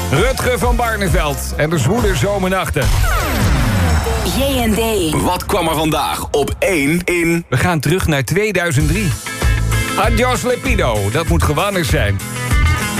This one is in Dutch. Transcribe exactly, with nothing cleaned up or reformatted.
Rutger van Barneveld en de zwoele zomernachten. J en D. Wat kwam er vandaag op één in... We gaan terug naar tweeduizend drie. Adios Lepido, dat moet gewannes zijn.